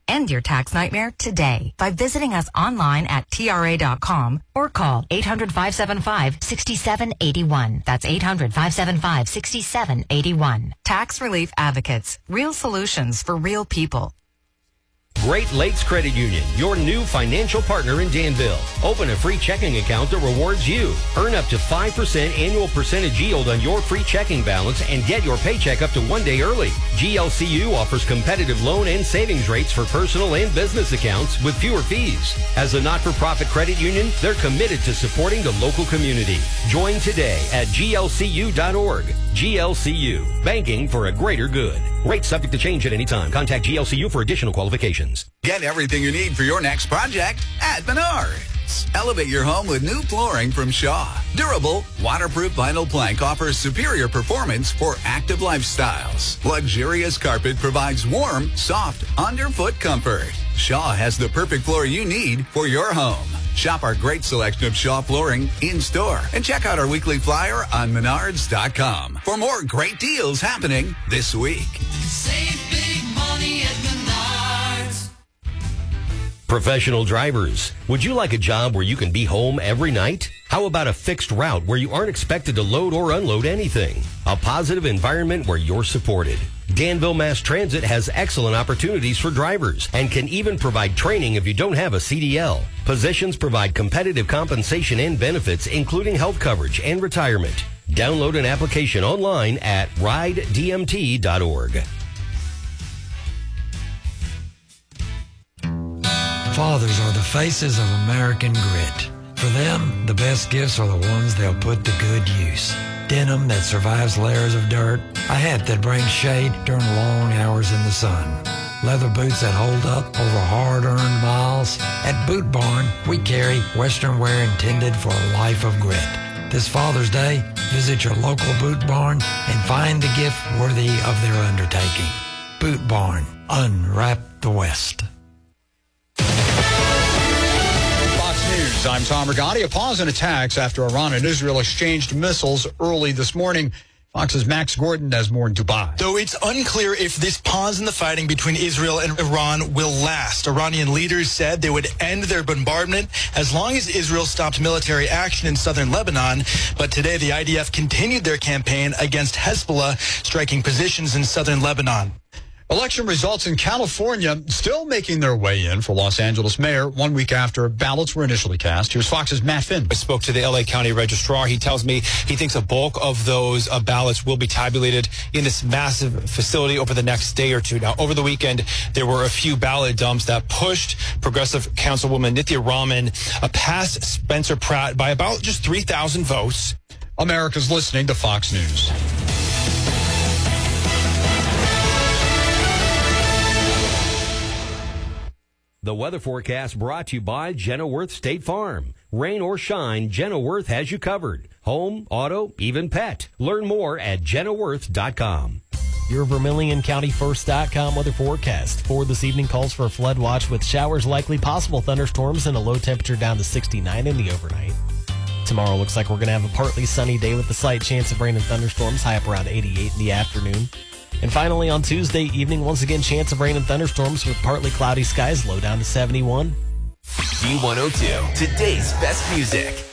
End your tax nightmare today by visiting us online at TRA.com or call 800-575-6781. That's 800-575-6781. Tax Relief Advocates. Real solutions for real people. Great Lakes Credit Union, your new financial partner in Danville. Open a free checking account that rewards you. Earn up to 5% annual percentage yield on your free checking balance and get your paycheck up to 1 day early. GLCU offers competitive loan and savings rates for personal and business accounts with fewer fees. As a not-for-profit credit union, they're committed to supporting the local community. Join today at glcu.org. GLCU, banking for a greater good. Rates subject to change at any time. Contact GLCU for additional qualifications. Get everything you need for your next project at Menards. Elevate your home with new flooring from Shaw. Durable, waterproof vinyl plank offers superior performance for active lifestyles. Luxurious carpet provides warm, soft, underfoot comfort. Shaw has the perfect floor you need for your home. Shop our great selection of Shaw flooring in-store and check out our weekly flyer on Menards.com for more great deals happening this week. Save big money at Menards. Professional drivers, would you like a job where you can be home every night? How about a fixed route where you aren't expected to load or unload anything? A positive environment where you're supported. Danville Mass Transit has excellent opportunities for drivers and can even provide training if you don't have a CDL. Positions provide competitive compensation and benefits, including health coverage and retirement. Download an application online at ridedmt.org. Fathers are the faces of American grit. For them, the best gifts are the ones they'll put to good use. Denim that survives layers of dirt, a hat that brings shade during long hours in the sun, leather boots that hold up over hard-earned miles. At Boot Barn, we carry Western wear intended for a life of grit. This Father's Day, visit your local Boot Barn and find the gift worthy of their undertaking. Boot Barn, unwrap the West. News. I'm Tom Rigotti. A pause in attacks after Iran and Israel exchanged missiles early this morning. Fox's Max Gordon has more in Dubai. Though it's unclear if this pause in the fighting between Israel and Iran will last. Iranian leaders said they would end their bombardment as long as Israel stopped military action in southern Lebanon. But today, the IDF continued their campaign against Hezbollah, striking positions in southern Lebanon. Election results in California still making their way in for Los Angeles mayor 1 week after ballots were initially cast. Here's Fox's Matt Finn. I spoke to the LA County registrar. He tells me he thinks a bulk of those ballots will be tabulated in this massive facility over the next day or two. Now, over the weekend, there were a few ballot dumps that pushed Progressive Councilwoman Nithya Raman past Spencer Pratt by about just 3,000 votes. America's listening to Fox News. The weather forecast brought to you by Jenna Worth State Farm. Rain or shine, Jenna Worth has you covered. Home, auto, even pet. Learn more at jennaworth.com. Your VermilionCountyFirst.com weather forecast. For this evening calls for a flood watch with showers likely, possible thunderstorms, and a low temperature down to 69 in the overnight. Tomorrow looks like we're going to have a partly sunny day with a slight chance of rain and thunderstorms, high up around 88 in the afternoon. And finally, on Tuesday evening, once again, chance of rain and thunderstorms with partly cloudy skies, low down to 71. B102, today's best music.